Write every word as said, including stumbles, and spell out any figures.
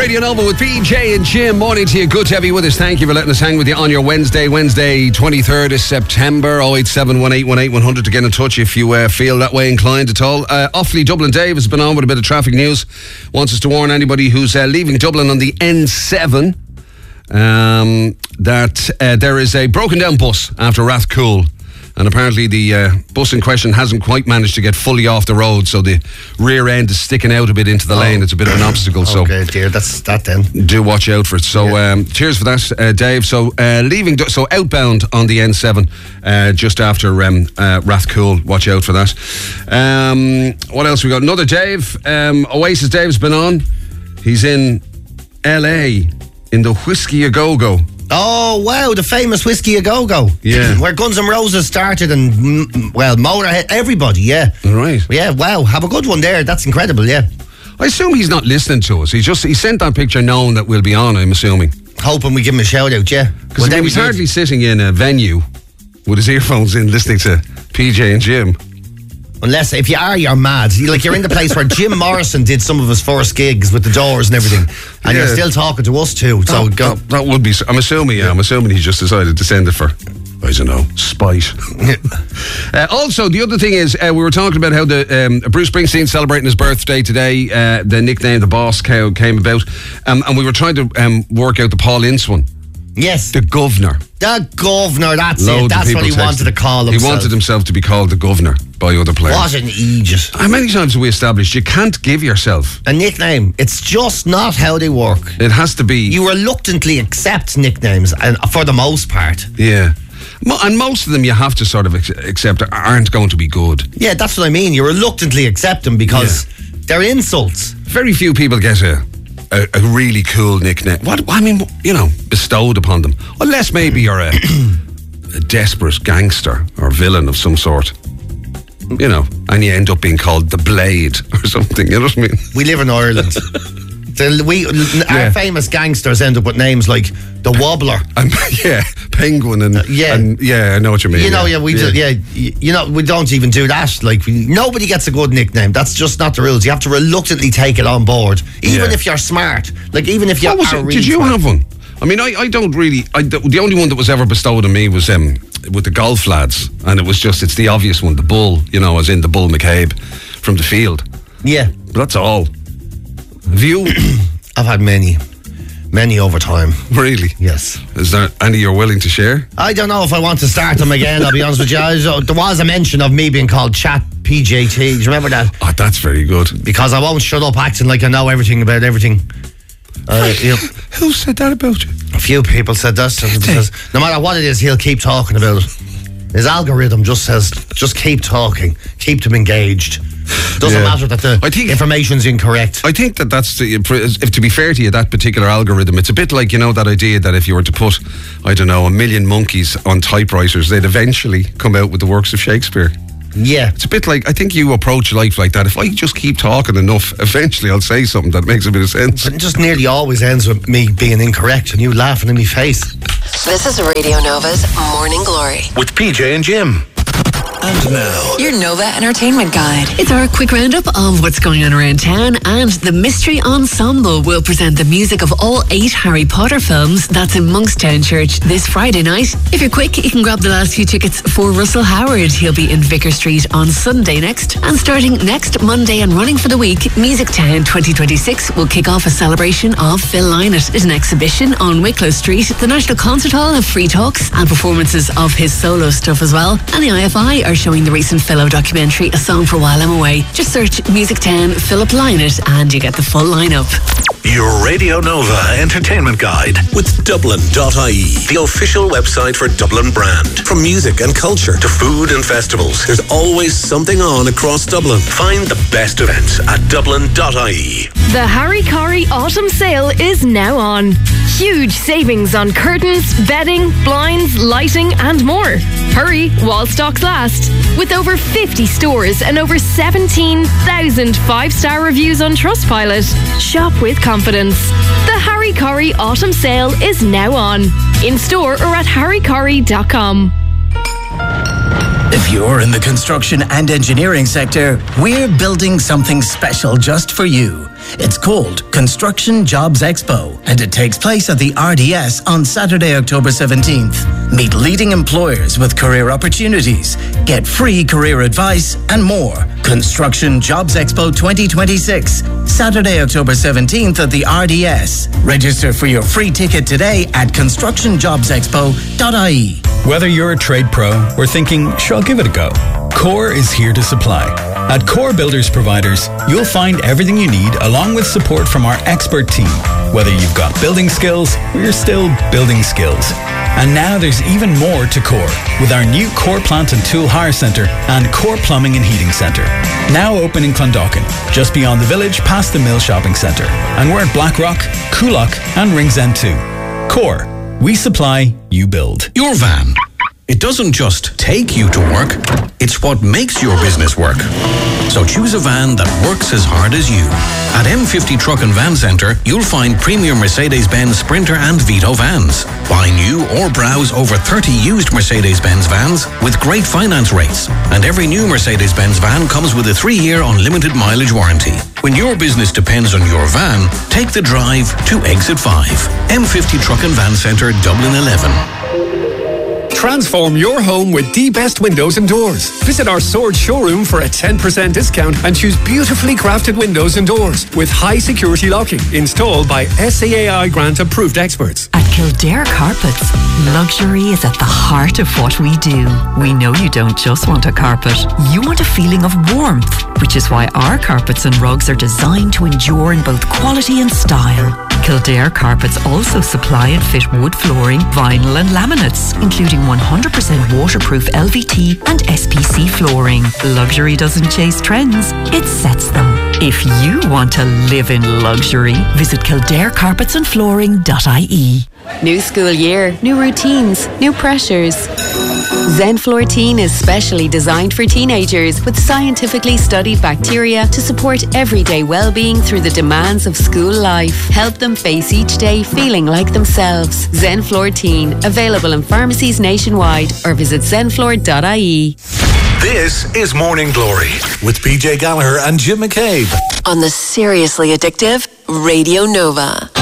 Radio Nova with P J and Jim. Morning to you. Good to have you with us. Thank you for letting us hang with you on your Wednesday. Wednesday, twenty-third of September. oh eight seven one eight one eight one hundred to get in touch if you uh, feel that way inclined at all. Uh, Offaly Dublin Dave has been on with a bit of traffic news. Wants us to warn anybody who's uh, leaving Dublin on the N seven um, that uh, there is a broken down bus after Rathcoole. And apparently the uh, bus in question hasn't quite managed to get fully off the road, so the rear end is sticking out a bit into the oh. lane. It's a bit of an obstacle. So okay, dear, that's that then. Do watch out for it. So yeah. um, cheers for that, uh, Dave. So uh, leaving, so outbound on the N seven uh, just after um, uh, Rathcoole. Watch out for that. Um, what else we got? Another Dave. Um, Oasis Dave's been on. He's in L A in the Whiskey A Go Go. Oh, wow, the famous Whiskey A Go Go. Yeah. Where Guns N' Roses started and, well, Motorhead, everybody, yeah. Right. Yeah, wow, have a good one there. That's incredible, yeah. I assume he's not listening to us. He just he sent that picture knowing that we'll be on, I'm assuming. Hoping we give him a shout out, yeah. Because well, he's hardly sitting in a venue with his earphones in listening to P J and Jim. Unless, if you are, you're mad. You, like, you're in the place where Jim Morrison did some of his first gigs with the Doors and everything. And yeah. You're still talking to us too. So that, go. That, that would be, I'm assuming, yeah, I'm assuming he just decided to send it for, I don't know, spite. uh, also, the other thing is, uh, we were talking about how the um, Bruce Springsteen celebrating his birthday today. Uh, the nickname, The Boss, came about. Um, and we were trying to um, work out the Paul Ince one. Yes. The governor. The governor, that's Loads it. That's what he texted. wanted to call himself. He wanted himself to be called the governor by other players. What an aegis. How many times have we established you can't give yourself a nickname? It's just not how they work. It has to be. You reluctantly accept nicknames, and for the most part. Yeah. And most of them you have to sort of accept aren't going to be good. Yeah, that's what I mean. You reluctantly accept them because yeah. they're insults. Very few people get a... A, a really cool nickname. What I mean, you know, bestowed upon them. Unless maybe you're a, a desperate gangster or villain of some sort. You know, and you end up being called the Blade or something. You know what I mean? We live in Ireland. the, we, our yeah. famous gangsters end up with names like the Wobbler. And, yeah, Penguin and, uh, yeah. and yeah, I know what you mean. You know, yeah, yeah, we yeah. Do, yeah, you know, we don't even do that. Like, we, nobody gets a good nickname. That's just not the rules. You have to reluctantly take it on board, even yeah. if you're smart. Like, even if you're. What was it? Did you smart. have one? I mean, I, I don't really. I, the, the only one that was ever bestowed on me was um, with the golf lads, and it was just it's the obvious one, the Bull. You know, as in the Bull McCabe from the field. Yeah, but that's all. Have you? I've had many. Many over time. Really? Yes. Is there any you're willing to share? I don't know if I want to start them again, I'll be honest with you. I was, uh, there was a mention of me being called Chat P J T. Do you remember that? Oh, that's very good. Because I won't shut up acting like I know everything about everything. Uh, you know, who said that about you? A few people said that. Because no matter what it is, he'll keep talking about it. His algorithm just says, just keep talking. Keep them engaged. Doesn't yeah. matter that the I think, information's incorrect. I think that that's, the, if to be fair to you, that particular algorithm, it's a bit like, you know, that idea that if you were to put, I don't know, a million monkeys on typewriters, they'd eventually come out with the works of Shakespeare. Yeah. It's a bit like, I think you approach life like that. If I just keep talking enough, eventually I'll say something that makes a bit of sense. It just nearly always ends with me being incorrect and you laughing in my face. This is Radio Nova's Morning Glory with P J and Jim. And now, your Nova Entertainment Guide. It's our quick roundup of what's going on around town, and the Mystery Ensemble will present the music of all eight Harry Potter films. That's in Monkstown Church this Friday night. If you're quick, you can grab the last few tickets for Russell Howard. He'll be in Vicar Street on Sunday next. And starting next Monday and running for the week, Music Town twenty twenty-six will kick off a celebration of Phil Lynott. There's an exhibition on Wicklow Street. The National Concert Hall have free talks and performances of his solo stuff as well. And the I F I are showing the recent Philo documentary, A Song for While I'm Away. Just search Music Town Philip Lynott and you get the full lineup. Your Radio Nova Entertainment Guide with Dublin dot I E, the official website for Dublin brand. From music and culture to food and festivals, there's always something on across Dublin. Find the best events at Dublin dot I E. The Harry Corey Autumn Sale is now on. Huge savings on curtains, bedding, blinds, lighting and more. Hurry while stocks last. With over fifty stores and over seventeen thousand five-star reviews on Trustpilot. Shop with confidence. The Harry Corey Autumn Sale is now on. In store or at harry corey dot com. If you're in the construction and engineering sector, we're building something special just for you. It's called Construction Jobs Expo, and it takes place at the R D S on Saturday, October seventeenth. Meet leading employers with career opportunities, get free career advice, and more. Construction Jobs Expo twenty twenty-six, Saturday, October seventeenth at the R D S. Register for your free ticket today at construction jobs expo dot I E. Whether you're a trade pro or thinking, sure, I'll give it a go, Core is here to supply. At Core Builders Providers, you'll find everything you need along with support from our expert team, whether you've got building skills or you're still building skills. And now there's even more to Core with our new Core Plant and Tool Hire Centre and Core Plumbing and Heating Centre. Now open in Clondalkin, just beyond the village past the Mill Shopping Centre. And we're at Blackrock, Coolock and Ringsend too. Core, we supply, you build. Your van. It doesn't just take you to work, it's what makes your business work. So choose a van that works as hard as you. At M fifty Truck and Van Centre, you'll find premium Mercedes-Benz Sprinter and Vito vans. Buy new or browse over thirty used Mercedes-Benz vans with great finance rates. And every new Mercedes-Benz van comes with a three-year unlimited mileage warranty. When your business depends on your van, take the drive to Exit five. M fifty Truck and Van Centre, Dublin eleven. Transform your home with the best windows and doors. Visit our Sword showroom for a ten percent discount and choose beautifully crafted windows and doors with high security locking installed by S A A I grant approved experts. At Kildare Carpets, luxury is at the heart of what we do. We know you don't just want a carpet, you want a feeling of warmth, which is why our carpets and rugs are designed to endure in both quality and style. Kildare Carpets also supply and fit wood flooring, vinyl and laminates, including one hundred percent waterproof L V T and S P C flooring. Luxury doesn't chase trends, it sets them. If you want to live in luxury, visit kildare carpets and flooring dot I E. New school year, new routines, new pressures. Zenflor Teen is specially designed for teenagers with scientifically studied bacteria to support everyday well-being through the demands of school life. Help them face each day feeling like themselves. Zenflor Teen, available in pharmacies nationwide or visit zenflor dot I E. This is Morning Glory with P J Gallagher and Jim McCabe. On the seriously addictive Radio Nova.